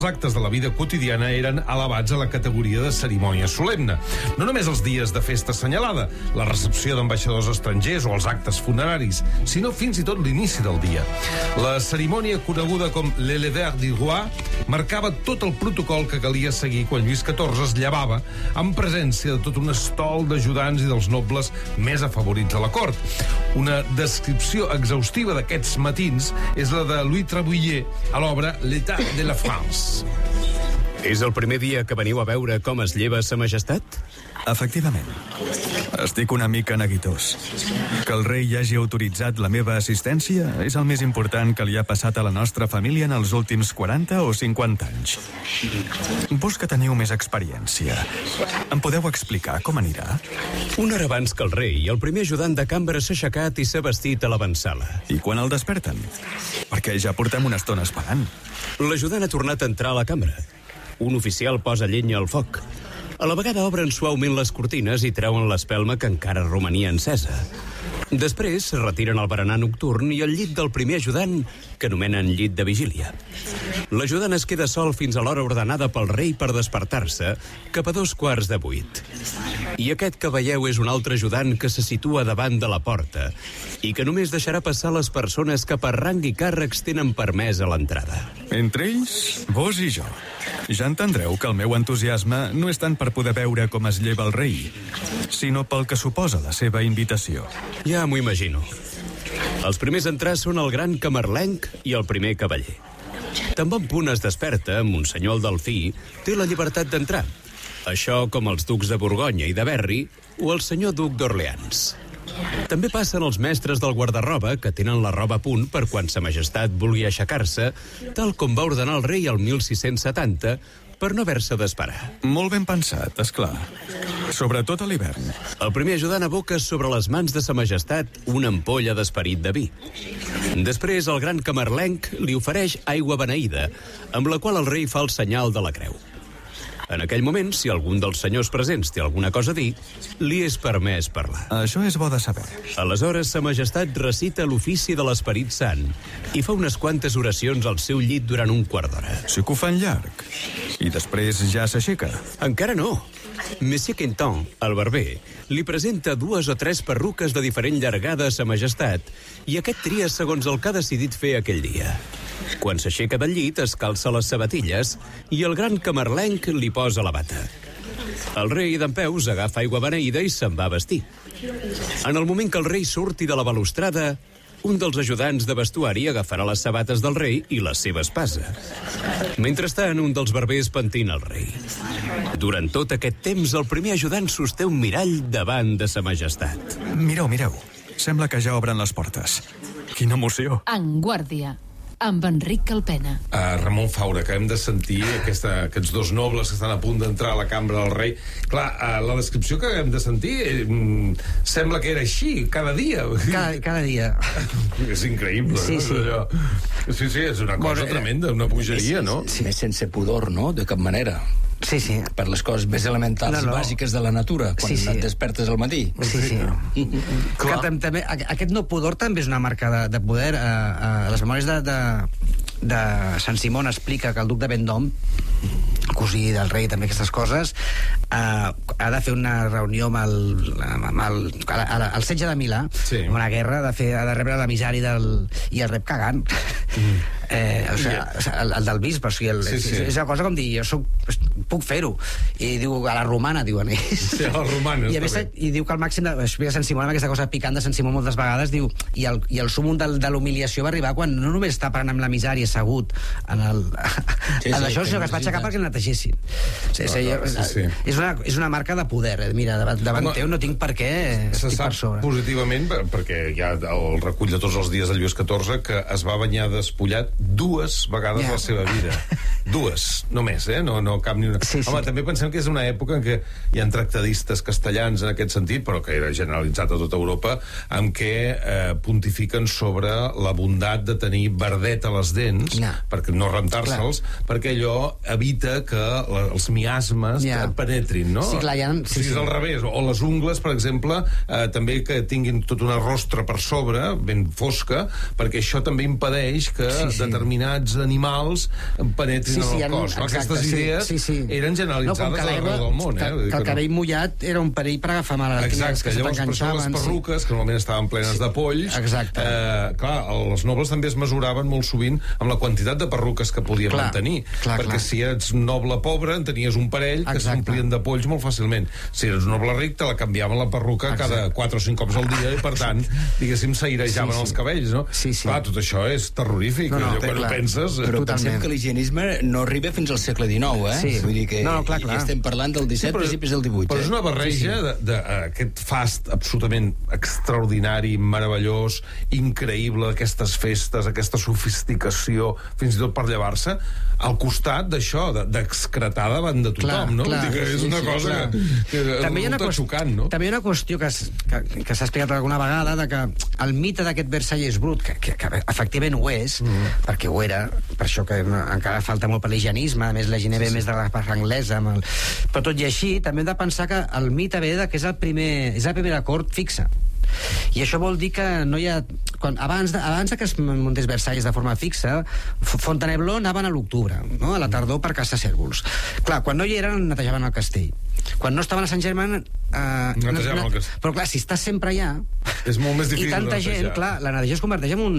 Els actes de la vida quotidiana eren elevats a la categoria de cerimònia solemne. No només els dies de festa assenyalada, la recepció d'ambaixadors estrangers o els actes funeraris, sinó fins i tot l'inici del dia. La cerimònia coneguda com l'Elever du Roi marcava tot el protocol que calia seguir quan Lluís XIV es llevava en presència de tot un estol d'ajudants i dels nobles més afavorits a la cort. Una descripció exhaustiva d'aquests matins és la de Louis Trabouillet a l'obra L'État de la France. És el primer dia que veniu a veure com es lleva sa majestat? Efectivament. Estic una mica neguitós. Que el rei hagi autoritzat la meva assistència és el més important que li ha passat a la nostra família en els últims 40 o 50 anys. Vos que teniu més experiència, em podeu explicar com anirà? Una hora abans que el rei, el primer ajudant de cambra s'ha aixecat i s'ha vestit a l'avantsala. I quan el desperten? Perquè ja portem una estona esperant. L'ajudant ha tornat a entrar a la cambra. Un oficial posa llenya al foc. A la vegada obren suaument les cortines i treuen l'espelma que encara romania encesa. Després retiren el berenar nocturn i el llit del primer ajudant, que anomenen llit de vigília. L'ajudant es queda sol fins a l'hora ordenada pel rei per despertar-se, cap a 7:15. I aquest que veieu és un altre ajudant que se situa davant de la porta i que només deixarà passar les persones que per rang i càrrecs tenen permès a l'entrada. Entre ells, vos i jo. Ja entendreu que el meu entusiasme no és tant per poder veure com es lleva el rei, sinó pel que suposa la seva invitació. Ja m'ho imagino. Els primers a entrar són el gran camarlenc i el primer cavaller. Tan bon punt es desperta, Monsenyor el Delfí té la llibertat d'entrar. Això com els ducs de Borgonya i de Berry o el senyor duc d'Orleans. També passen els mestres del guardarroba, que tenen la roba a punt per quan sa majestat vulgui aixecar-se, tal com va ordenar el rei el 1670, per no haver-se d'esperar. Molt ben pensat, és clar. Sobretot a l'hivern. El primer ajudant aboca sobre les mans de sa majestat una ampolla d'esperit de vi. Després, el gran camarlenc li ofereix aigua beneïda, amb la qual el rei fa el senyal de la creu. En aquell moment, si algun dels senyors presents té alguna cosa a dir, li és permès parlar. Això és bo de saber. Aleshores, sa majestat recita l'ofici de l'Esperit Sant i fa unes quantes oracions al seu llit durant un quart d'hora. Sí que ho fan llarg. I després ja s'aixeca. Encara no. Monsieur Quinton, el barber, li presenta 2 o 3 perruques de diferent llargada a sa majestat i aquest tria segons el que ha decidit fer aquell dia. Quan s'aixeca del llit, es calça les sabatilles i el gran camarlenc li posa la bata. El rei dempeus agafa aigua beneïda i se'n va a vestir. En el moment que el rei surti de la balustrada, un dels ajudants de vestuari agafarà les sabates del rei i la seva espasa. Mentrestant, un dels barbers pentina el rei. Durant tot aquest temps, el primer ajudant sosté un mirall davant de sa majestat. Mireu, mireu. Sembla que ja obren les portes. Quina emoció. En guàrdia, amb Enric Calpena. Ramon Faura, que hem de sentir aquests dos nobles que estan a punt d'entrar a la cambra del rei. Clar, la descripció que hem de sentir sembla que era així, cada dia. Cada dia. És increïble, sí, no? Sí. Sí, és una cosa tremenda, una bogeria, no? Sí. Més sense pudor, no? De cap manera. Sí. Per les coses més elementals i bàsiques de la natura, quan et despertes al matí. Sí. També, aquest no pudor també és una marca de poder. A les memòries de Sant Simón explica que el duc de Vendôme, cosí del rei, també aquestes coses, ha de fer una reunió amb el setge de Milà, amb una guerra, ha de rebre l'emissari i el rep cagant. El del bisbe, o sigui, és una cosa com dir, jo puc fer-ho, i diu a la romana, diuen ells. Sí, a la romana, i diu que el màxim explica Sant Simón, amb aquesta cosa picant de Sant Simón moltes vegades, diu, i el súmum de l'humiliació va arribar quan no només està parlant amb l'emissari assegut en això, sinó que es va aixecar perquè el netegessin. És una marca de poder, mira, davant teu no tinc per què estic per sobre. Positivament, perquè hi ha el recull de tots els dies de Lluís XIV, que es va banyar despullat 2 vegades a la seva vida. 2, només, no cap ni una. Home, també pensem que és una època en què hi ha tractadistes castellans en aquest sentit, però que era generalitzat a tota Europa, amb què pontifiquen sobre la bondat de tenir verdet a les dents, perquè no rentar-se'ls, perquè allò evita que els miasmes et penetrin, no? Sí, clar, és al revés. O les ungles, per exemple, també que tinguin tota una rostra per sobre, ben fosca, perquè això també impedeix que de determinats animals penetrin en el cos. Aquestes idees eren generalitzades arreu del món. Que el cabell mullat era un perill per agafar malalties. Exacte, llavors per això les perruques, que normalment estaven plenes de polls, clar, els nobles també es mesuraven molt sovint amb la quantitat de perruques que podien mantenir, perquè si ets noble pobre en tenies un parell que s'omplien de polls molt fàcilment. Si eres noble ric te la canviaven la perruca cada 4 o 5 cops al dia i per tant, diguéssim, s'airejaven els cabells, no? Clar, tot això és terrorífic, quan ho penses... Però pensem que l'higienisme no arriba fins al segle XIX, vull dir que estem parlant del 17, principis del 18. Però és una barreja d'aquest fast absolutament extraordinari, meravellós, increïble, aquestes festes, aquesta sofisticació, fins i tot per llevar-se, al costat d'això, d'excretar davant de tothom, no? Vull dir que és una cosa que resulta xocant, no? També hi ha una qüestió que s'ha explicat alguna vegada, de que el mite d'aquest Versalles brut, que efectivament ho és, perquè ho era, per això que encara falta molt per l'higienisme, a més la gent ve més de la part anglesa, però tot i així, també hem de pensar que el mite ve que és la primera cort fixa. I això vol dir que no hi ha... Abans que es muntés Versalles de forma fixa, Fontainebleau anaven a l'octubre, no? A la tardor per caçar cérvols. Clar, quan no hi eren, netejaven el castell. Quan no estaven a Saint-Germain... netejaven el castell. Però clar, si estàs sempre allà... És molt més difícil i tanta gent, clar, la neteja es converteix en un...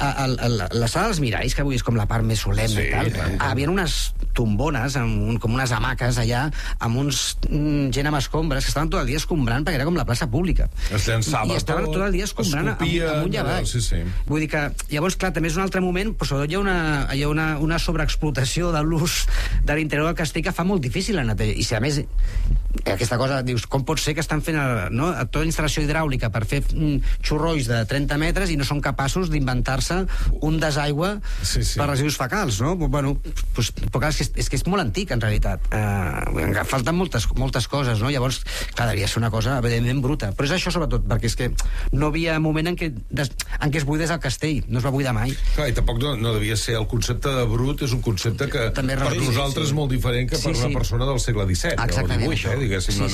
La sala dels miralls, que avui és com la part més solemne i tal, havien unes tombones, com unes hamaques allà, amb gent amb escombres, que estaven tot el dia escombrant, perquè era com la plaça pública. Es llançava I estaven tot el dia escombrant amunt i avall. Vull dir que, llavors, clar, també és un altre moment, però sobretot hi ha una sobreexplotació de l'ús de l'interior del castell que fa molt difícil la neteja. I si a més aquesta cosa, dius, com pot ser que estan fent tota la instal·lació hidràulica per fer xurrolls de 30 metres i no són capaços d'inventar-se un desaigua per residus fecals, no? Bueno, però és que és molt antic, en realitat. Falten moltes coses, no? Llavors, clar, devia ser una cosa evidentment bruta. Però és això, sobretot, perquè és que no hi havia moment en què es buidés el castell. No es va buidar mai. Clar, i tampoc no devia ser... El concepte de brut és un concepte que per nosaltres és molt diferent que per una persona del segle XVII o XVIII, diguéssim.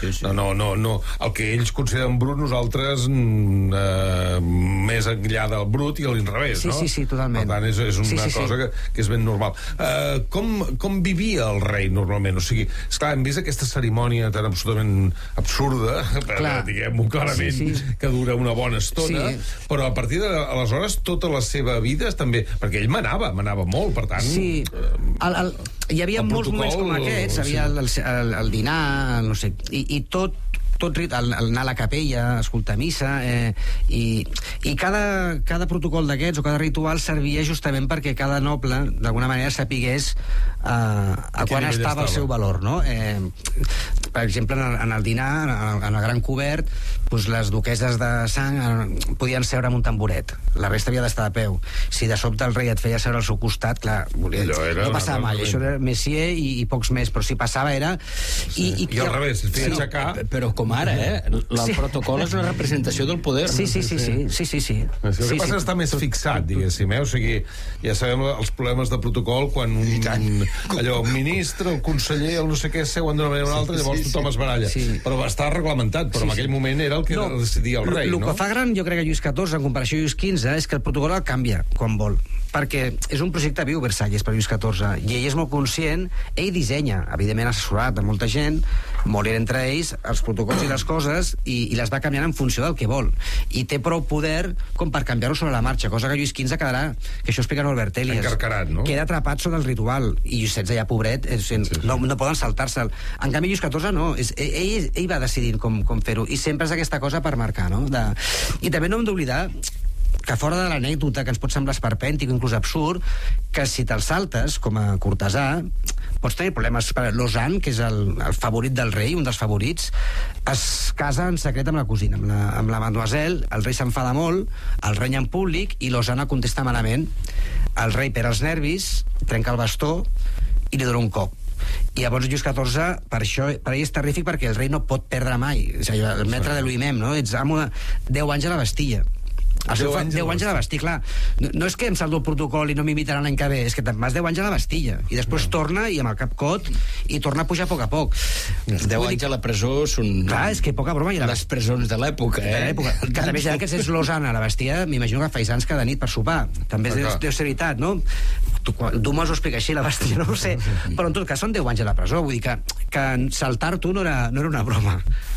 No. El que ells consideren brut, nosaltres més enllà del brut i a l'inrevés, no? Sí, totalment. Per tant, és una cosa que és ben normal. Com vivia el rei normalment? O sigui, esclar, hem vist aquesta cerimònia tan absolutament absurda, diguem-ho clarament, que dura una bona estona, però a partir d'aleshores tota la seva vida també... Perquè ell manava molt, per tant... Sí, hi havia molts moments com aquests, hi havia el dinar, no sé, i tot anar a la capella, escoltar missa, i cada protocol d'aquests o cada ritual servia justament perquè cada noble d'alguna manera sapigués a quan estava el seu valor, no? Per exemple, en el dinar, en el gran cobert, les duqueses de sang podien seure amb un tamboret, la resta havia d'estar de peu. Si de sobte el rei et feia seure al seu costat, clar, no passava mai, això era Messier i pocs més, però si passava era... I al revés, es feia aixecar... Però com ara, el protocol és una representació del poder. Sí. El que passa està més fixat, diguéssim, o sigui, ja sabem els problemes de protocol quan un ministre, el conseller, el no sé què, seuen d'una manera o una altra, llavors tothom es baralla. Però va estar reglamentat, però en aquell moment era el que decidia el rei, no? El que fa gran, jo crec, que Lluís XIV, en comparació a Lluís XV, és que el protocol el canvia quan vol, perquè és un projecte viu, Versalles, per Lluís XIV, i ell és molt conscient, ell dissenya, evidentment assessorat de molta gent, molt entre ells, els protocols i les coses, i les va canviant en funció del que vol, i té prou poder com per canviar-ho sobre la marxa, cosa que Lluís XV quedarà, que això explica Norbert Elias, encarcarat, no? Queda atrapat sota el ritual, i Lluís XVI ja pobret, no poden saltar-se'l. En canvi, Lluís XIV no, ell va decidint com fer-ho, i sempre és aquesta cosa per marcar, no? I també no hem d'oblidar que fora de l'anècdota, que ens pot semblar esperpèntic o inclús absurd, que si te'l saltes com a cortesà pots tenir problemes. Lausanne, que és el favorit del rei, un dels favorits, es casa en secret amb la cosina, amb la mademoiselle, el rei s'enfada molt, el renya en públic i Lausanne contesta malament. El rei perd els nervis, trenca el bastó i li dona un cop. I llavors Lluís XIV, per ell és terrífic perquè el rei no pot perdre mai. És a dir, el metre de Louis Mem, no? Ets amo de 10 anys a la Bastilla. 10 anys a la Bastilla, clar. No és que em saldo el protocol i no m'invitaran l'any que ve, és que te'n vas 10 anys a la Bastilla i després torna i amb el cap cot i torna a pujar a poc a poc. 10 anys a la presó són... Clar, és que poca broma. Les presons de l'època, Que també ja que és Lozana, la bestia, m'imagino que faisans cada nit per sopar. També deu ser veritat, no? Tu m'ho explica així, la bestia, no ho sé. Però en tot cas són 10 anys a la presó, vull dir que saltar-t'ho no era una broma.